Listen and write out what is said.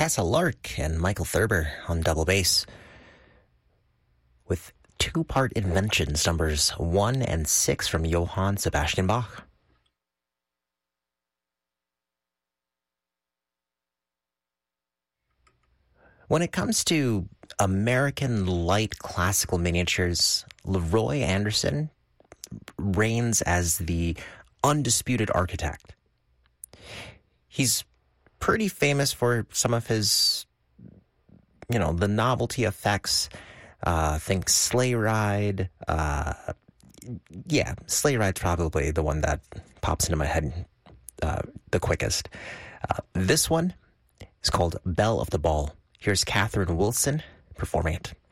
Tessa Lark and Michael Thurber on double bass with two-part Inventions, numbers 1 and 6 from Johann Sebastian Bach. When it comes to American light classical miniatures, Leroy Anderson reigns as the undisputed architect. He's pretty famous for some of his, the novelty effects. Think Sleigh Ride. Sleigh Ride's probably the one that pops into my head the quickest. This one is called Belle of the Ball. Here's Catherine Wilson performing it.